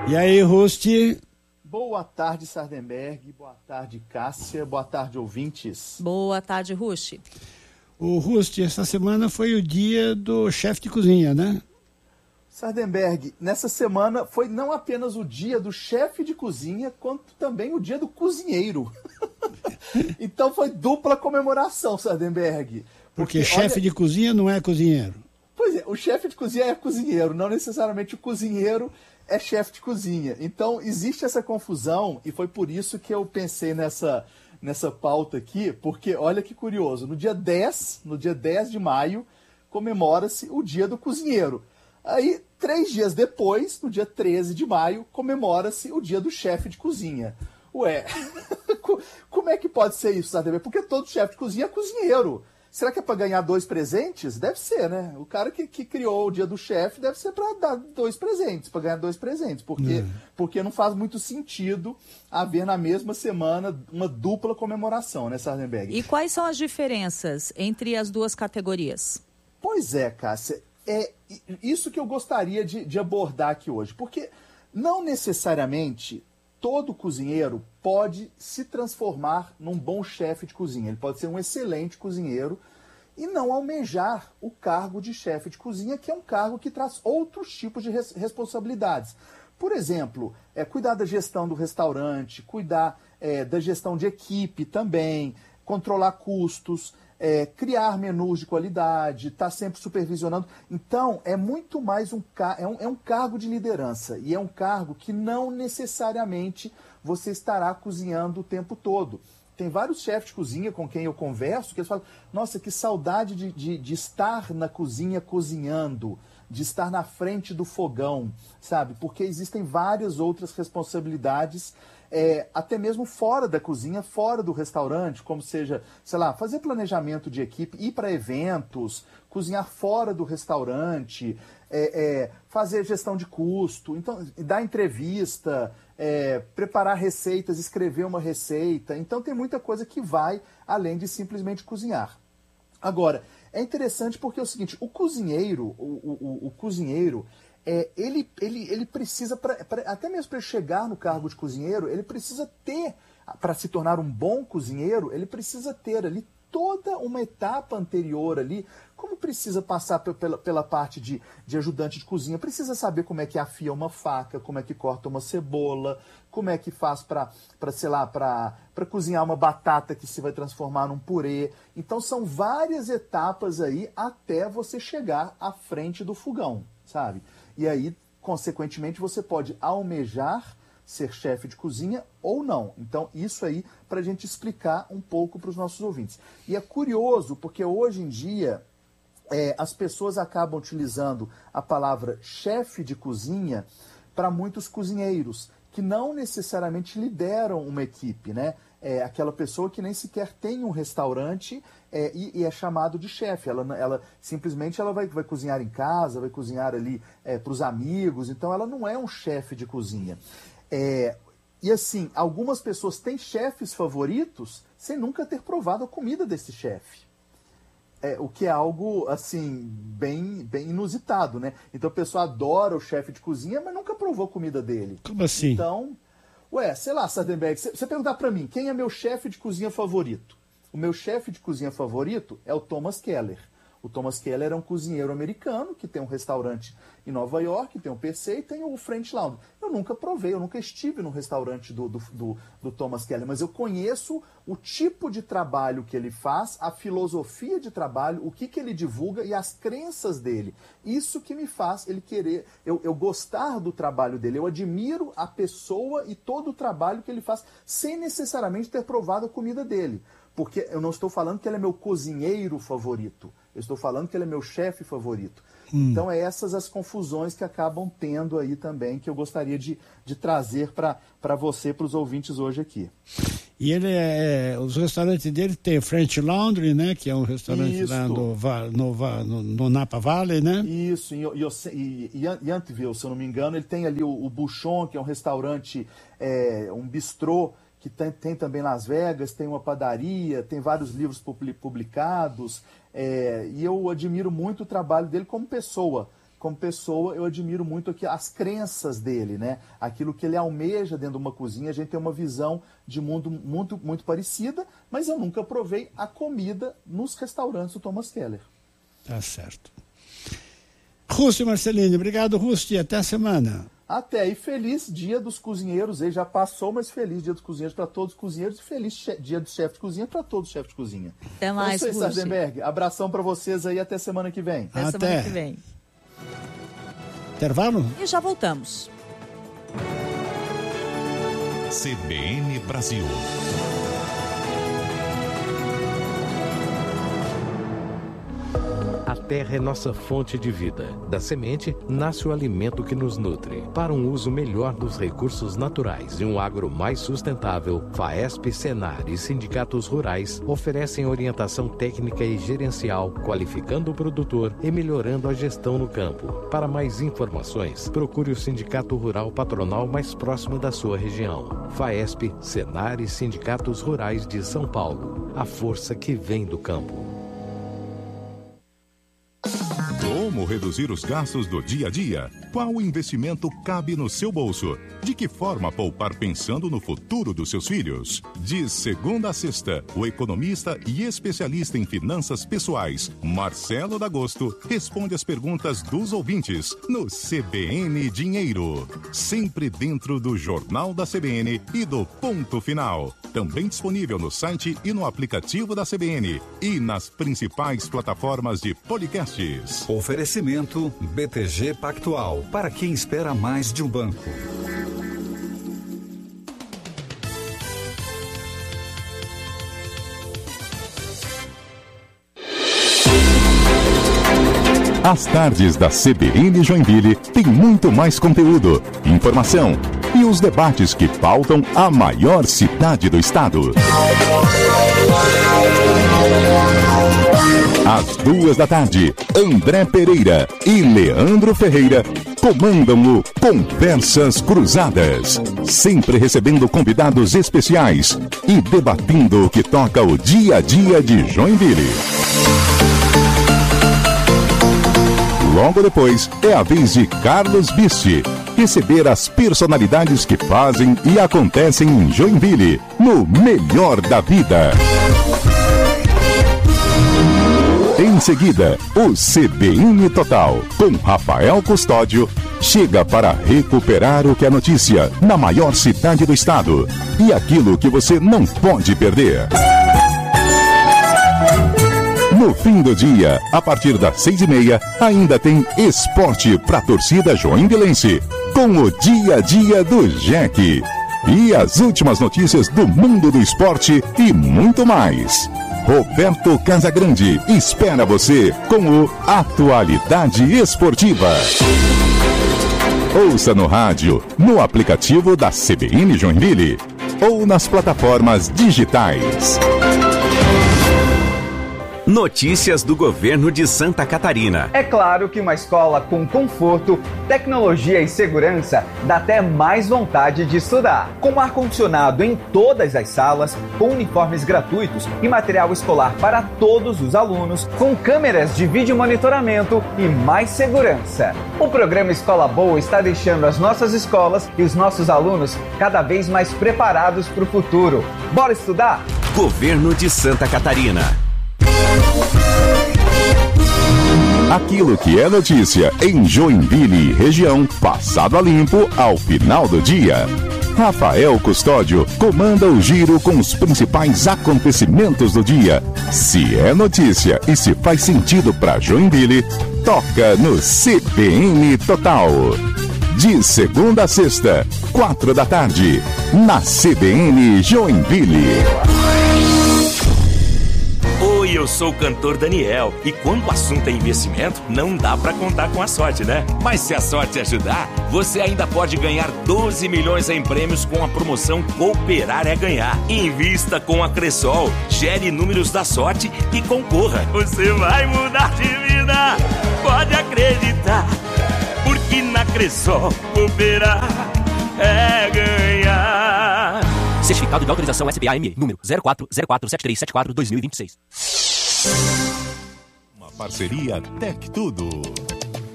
E aí, Rusti? Boa tarde, Sardenberg. Boa tarde, Cássia. Boa tarde, ouvintes. Boa tarde, Rusti. O Rusti, essa semana foi o dia do chefe de cozinha, né? Sardenberg, nessa semana foi não apenas o dia do chefe de cozinha, quanto também o dia do cozinheiro. Então foi dupla comemoração, Sardenberg. Porque chefe de cozinha não é cozinheiro. Pois é, o chefe de cozinha é cozinheiro, não necessariamente o cozinheiro é chefe de cozinha. Então existe essa confusão e foi por isso que eu pensei nessa pauta aqui, porque olha que curioso, no dia 10 de maio, comemora-se o dia do cozinheiro. Aí, 3 dias depois, no dia 13 de maio, comemora-se o dia do chefe de cozinha. Ué, como é que pode ser isso, sabe? Porque todo chefe de cozinha é cozinheiro. Será que é para ganhar 2 presentes? Deve ser, né? O cara que criou o dia do chefe deve ser para dar 2 presentes, para ganhar 2 presentes. Porque não faz muito sentido haver na mesma semana uma dupla comemoração, né, Sardenberg? E quais são as diferenças entre as duas categorias? Pois é, Cássia. É isso que eu gostaria de abordar aqui hoje. Porque não necessariamente todo cozinheiro pode se transformar num bom chefe de cozinha. Ele pode ser um excelente cozinheiro e não almejar o cargo de chefe de cozinha, que é um cargo que traz outros tipos de responsabilidades. Por exemplo, cuidar da gestão do restaurante, cuidar da gestão de equipe também, controlar custos, criar menus de qualidade, estar sempre supervisionando. Então, é muito mais um cargo de liderança e é um cargo que não necessariamente você estará cozinhando o tempo todo. Tem vários chefes de cozinha com quem eu converso que eles falam, nossa, que saudade de estar na cozinha cozinhando, de estar na frente do fogão, sabe? Porque existem várias outras responsabilidades até mesmo fora da cozinha, fora do restaurante, como seja, sei lá, fazer planejamento de equipe, ir para eventos, cozinhar fora do restaurante, fazer gestão de custo, então, dar entrevista, preparar receitas, escrever uma receita. Então tem muita coisa que vai além de simplesmente cozinhar. Agora, é interessante porque é o seguinte, o cozinheiro, ele precisa, até mesmo para chegar no cargo de cozinheiro, ele precisa ter, para se tornar um bom cozinheiro, ele precisa ter ali toda uma etapa anterior ali, como precisa passar pela parte de ajudante de cozinha, precisa saber como é que afia uma faca, como é que corta uma cebola, como é que faz para cozinhar uma batata que se vai transformar num purê. Então são várias etapas aí até você chegar à frente do fogão, sabe? E aí, consequentemente, você pode almejar ser chefe de cozinha ou não. Então, isso aí para a gente explicar um pouco para os nossos ouvintes. E é curioso, porque hoje em dia as pessoas acabam utilizando a palavra chefe de cozinha para muitos cozinheiros, que não necessariamente lideram uma equipe, né? Aquela pessoa que nem sequer tem um restaurante e é chamado de chefe. Ela simplesmente vai cozinhar em casa, vai cozinhar ali para os amigos, então ela não é um chefe de cozinha. E assim, algumas pessoas têm chefes favoritos sem nunca ter provado a comida desse chefe. O que é algo, assim, bem inusitado, né? Então a pessoa adora o chefe de cozinha, mas nunca provou a comida dele. Como assim? Então, sei lá, Sardenberg, você perguntar pra mim, quem é meu chefe de cozinha favorito? O meu chefe de cozinha favorito é o Thomas Keller. O Thomas Keller é um cozinheiro americano que tem um restaurante em Nova York, tem um PC e tem o French Laundry. Eu nunca provei, eu nunca estive no restaurante do Thomas Keller, mas eu conheço o tipo de trabalho que ele faz, a filosofia de trabalho, o que ele divulga e as crenças dele. Isso que me faz ele querer, eu gostar do trabalho dele. Eu admiro a pessoa e todo o trabalho que ele faz, sem necessariamente ter provado a comida dele. Porque eu não estou falando que ele é meu cozinheiro favorito. Eu estou falando que ele é meu chefe favorito. Então, essas as confusões que acabam tendo aí também, que eu gostaria de trazer para você, para os ouvintes hoje aqui. E os restaurantes dele tem o French Laundry, né? Que é um restaurante lá no Napa Valley, né? Isso, em Yountville, se eu não me engano. Ele tem ali o Bouchon, que é um restaurante, um bistrô, que tem também Las Vegas, tem uma padaria, tem vários livros publicados, e eu admiro muito o trabalho dele como pessoa. como pessoa, eu admiro muito aqui as crenças dele, né? Aquilo que ele almeja dentro de uma cozinha. A gente tem uma visão de mundo muito parecida, mas eu nunca provei a comida nos restaurantes do Thomas Keller. Tá certo. Rusti Marcelini, obrigado, Rusti. Até a semana. Até, e feliz Dia dos Cozinheiros. Aí já passou, mas feliz Dia dos Cozinheiros para todos os cozinheiros e feliz Dia do Chefe de Cozinha para todos os chefes de cozinha. Até mais, Rusti Sardenberg. Abração para vocês aí, até semana que vem. Até semana que vem. Intervalo? E já voltamos. CBN Brasil. A terra é nossa fonte de vida. Da semente, nasce o alimento que nos nutre. Para um uso melhor dos recursos naturais e um agro mais sustentável, FAESP, Senar e sindicatos rurais oferecem orientação técnica e gerencial, qualificando o produtor e melhorando a gestão no campo. Para mais informações, procure o Sindicato Rural Patronal mais próximo da sua região. FAESP, Senar e sindicatos rurais de São Paulo. A força que vem do campo. Como reduzir os gastos do dia a dia? Qual investimento cabe no seu bolso? De que forma poupar pensando no futuro dos seus filhos? De segunda a sexta, o economista e especialista em finanças pessoais, Marcelo D'Agosto, responde as perguntas dos ouvintes no CBN Dinheiro. Sempre dentro do Jornal da CBN e do Ponto Final. Também disponível no site e no aplicativo da CBN e nas principais plataformas de podcasts. Oferecimento BTG Pactual, para quem espera mais de um banco. As tardes da CBN Joinville tem muito mais conteúdo, informação e os debates que pautam a maior cidade do estado. Às 14h, André Pereira e Leandro Ferreira comandam o Conversas Cruzadas, sempre recebendo convidados especiais e debatendo o que toca o dia a dia de Joinville. Logo depois, é a vez de Carlos Bisti receber as personalidades que fazem e acontecem em Joinville, no Melhor da Vida. Em seguida, o CBN Total, com Rafael Custódio, chega para recuperar o que é notícia na maior cidade do estado e aquilo que você não pode perder. No fim do dia, a partir das 6h30, ainda tem esporte para torcida joinvilense, com o dia a dia do Jack. E as últimas notícias do mundo do esporte e muito mais. Roberto Casagrande espera você com o Atualidade Esportiva. Ouça no rádio, no aplicativo da CBN Joinville ou nas plataformas digitais. Notícias do governo de Santa Catarina. É claro que uma escola com conforto, tecnologia e segurança dá até mais vontade de estudar. Com ar-condicionado em todas as salas, com uniformes gratuitos e material escolar para todos os alunos, com câmeras de vídeo monitoramento e mais segurança. O programa Escola Boa está deixando as nossas escolas e os nossos alunos cada vez mais preparados para o futuro. Bora estudar? Governo de Santa Catarina. Aquilo que é notícia em Joinville e região, passado a limpo ao final do dia. Rafael Custódio comanda o giro com os principais acontecimentos do dia. Se é notícia e se faz sentido para Joinville, toca no CBN Total. De segunda a sexta, 16h, na CBN Joinville. Oi, eu sou o cantor Daniel e quando o assunto é investimento, não dá pra contar com a sorte, né? Mas se a sorte ajudar, você ainda pode ganhar 12 milhões em prêmios com a promoção Cooperar é Ganhar. Invista com a Cressol, gere números da sorte e concorra. Você vai mudar de vida, pode acreditar, porque na Cressol Cooperar é ganhar. Certificado de autorização SBAME, número 04047374-2026. Uma parceria Tec Tudo.